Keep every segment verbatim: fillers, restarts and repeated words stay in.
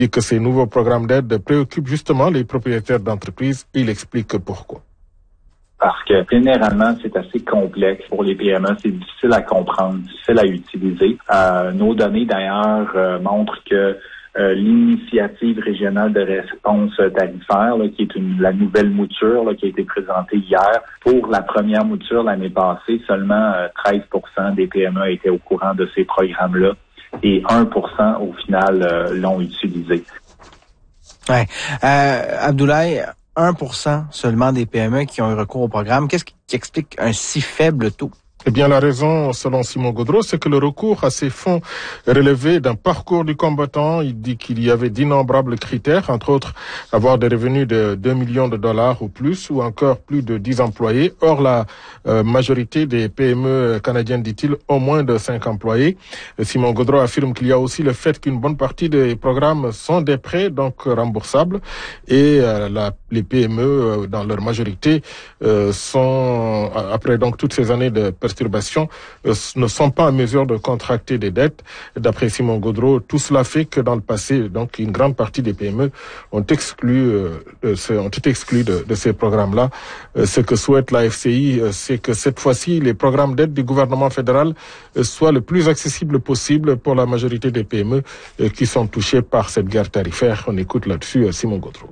dit que ces nouveaux programmes d'aide préoccupent justement les propriétaires d'entreprises. Il explique pourquoi. Parce que généralement, c'est assez complexe pour les P M E, c'est difficile à comprendre, difficile à utiliser. Euh, nos données, d'ailleurs, euh, montrent que euh, l'initiative régionale de réponse tarifaire, là, qui est une, la nouvelle mouture là, qui a été présentée hier, pour la première mouture l'année passée, seulement euh, treize pour cent des P M E étaient au courant de ces programmes-là et un pour cent au final euh, l'ont utilisé. Ouais. Euh, Abdoulaye, un pour cent seulement des P M E qui ont eu recours au programme. Qu'est-ce qui explique un si faible taux? Eh bien, la raison, selon Simon Gaudreau, c'est que le recours à ces fonds relevait d'un parcours du combattant. Il dit qu'il y avait d'innombrables critères, entre autres avoir des revenus de deux millions de dollars ou plus, ou encore plus de dix employés. Or, la euh, majorité des P M E canadiennes, dit-il, ont moins de cinq employés. Simon Gaudreau affirme qu'il y a aussi le fait qu'une bonne partie des programmes sont des prêts, donc remboursables, et euh, la, les P M E, dans leur majorité, euh, sont, après donc toutes ces années de perturbations, euh, ne sont pas en mesure de contracter des dettes. D'après Simon Gaudreau, tout cela fait que dans le passé, donc une grande partie des P M E ont exclu, euh, de ce, ont été exclus de, de ces programmes-là. Euh, ce que souhaite la F C I, euh, c'est que cette fois-ci, les programmes d'aide du gouvernement fédéral euh, soient le plus accessibles possible pour la majorité des P M E euh, qui sont touchés par cette guerre tarifaire. On écoute là-dessus euh, Simon Gaudreau.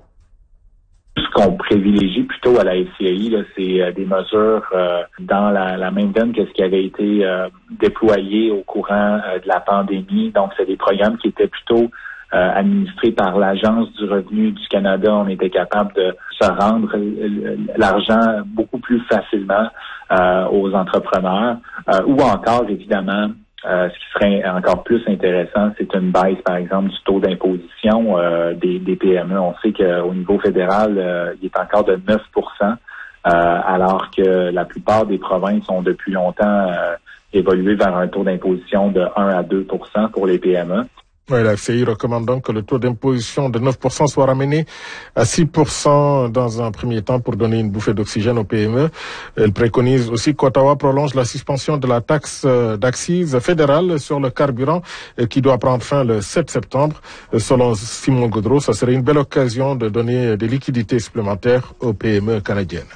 Ce qu'on privilégie plutôt à la F C I, là, c'est euh, des mesures euh, dans la, la même veine que ce qui avait été euh, déployé au courant euh, de la pandémie. Donc, c'est des programmes qui étaient plutôt euh, administrés par l'Agence du revenu du Canada. On était capable de se rendre l'argent beaucoup plus facilement euh, aux entrepreneurs. Euh, ou encore, évidemment, Euh, ce qui serait encore plus intéressant, c'est une baisse, par exemple, du taux d'imposition euh, des, des P M E. On sait qu'au niveau fédéral, euh, il est encore de neuf pour cent, euh, alors que la plupart des provinces ont depuis longtemps euh, évolué vers un taux d'imposition de un à deux pour cent pour les P M E. Oui, la F C I recommande donc que le taux d'imposition de neuf pour cent soit ramené à six pour cent dans un premier temps pour donner une bouffée d'oxygène aux P M E. Elle préconise aussi qu'Ottawa prolonge la suspension de la taxe d'accise fédérale sur le carburant qui doit prendre fin le sept septembre. Selon Simon Gaudreau, ça serait une belle occasion de donner des liquidités supplémentaires aux P M E canadiennes.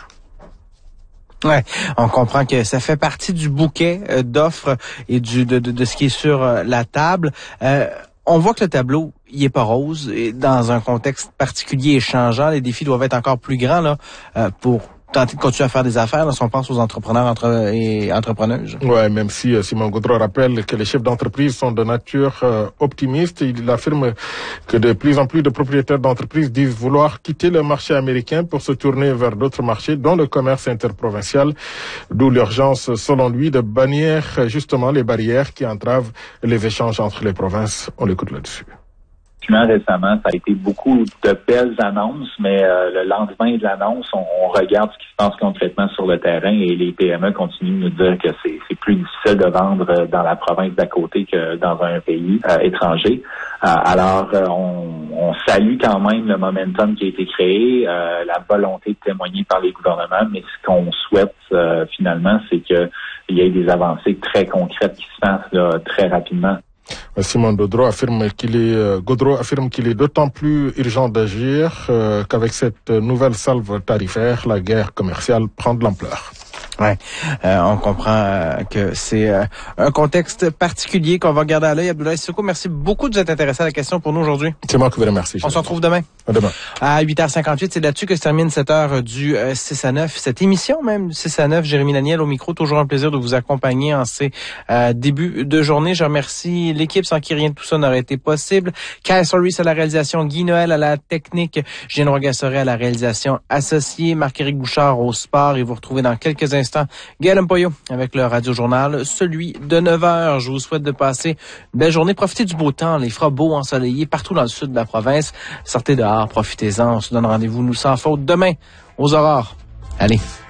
Ouais, on comprend que ça fait partie du bouquet euh, d'offres et du de, de, de ce qui est sur euh, la table. Euh, on voit que le tableau, il est pas rose. Et dans un contexte particulier et changeant, les défis doivent être encore plus grands là euh, pour tenter de continuer à faire des affaires, là, si on pense aux entrepreneurs entre, et entrepreneuses. Ouais, même si euh, Simon Gaudreau rappelle que les chefs d'entreprise sont de nature euh, optimiste, il affirme que de plus en plus de propriétaires d'entreprises disent vouloir quitter le marché américain pour se tourner vers d'autres marchés, dont le commerce interprovincial, d'où l'urgence, selon lui, de bannir justement les barrières qui entravent les échanges entre les provinces. On l'écoute là-dessus. Récemment, ça a été beaucoup de belles annonces, mais euh, le lendemain de l'annonce, on, on regarde ce qui se passe concrètement sur le terrain et les P M E continuent de nous dire que c'est, c'est plus difficile de vendre dans la province d'à côté que dans un pays euh, étranger. Euh, alors, euh, on, on salue quand même le momentum qui a été créé, euh, la volonté de témoigner par les gouvernements, mais ce qu'on souhaite euh, finalement, c'est qu'il y ait des avancées très concrètes qui se passent là, très rapidement. Simon Gaudreau affirme qu'il est, euh, Gaudreau affirme qu'il est d'autant plus urgent d'agir euh, qu'avec cette nouvelle salve tarifaire, la guerre commerciale prend de l'ampleur. Ouais, euh, on comprend euh, que c'est euh, un contexte particulier qu'on va garder à l'œil. Abdoulaye Sissoko, merci beaucoup de vous être intéressé à la question pour nous aujourd'hui. C'est moi qui vous remercie. On se retrouve demain. À demain. À huit heures cinquante-huit, c'est là-dessus que se termine cette heure du euh, six à neuf. Cette émission même du six à neuf, Jérémy Laniel au micro. Toujours un plaisir de vous accompagner en ces euh, débuts de journée. Je remercie l'équipe sans qui rien de tout ça n'aurait été possible. Kyle Soris à la réalisation, Guy Noël à la technique, Jeanne Roy-Gassoré à la réalisation associée, Marc-Éric Bouchard au sport. Et vous retrouvez dans quelques instants Gaël Mpoyo avec le Radio Journal, celui de neuf heures. Je vous souhaite de passer une belle journée. Profitez du beau temps. Il fera beau, ensoleillé partout dans le sud de la province. Sortez dehors, profitez-en. On se donne rendez-vous, nous sans faute, demain aux aurores. Allez.